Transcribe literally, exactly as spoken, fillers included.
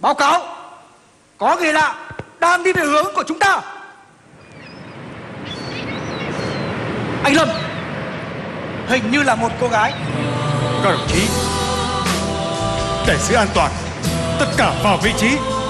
Báo cáo, có người lạ đang đi về hướng của chúng ta. Anh Lâm, hình như là một cô gái. Các đồng chí, để giữ an toàn, tất cả vào vị trí.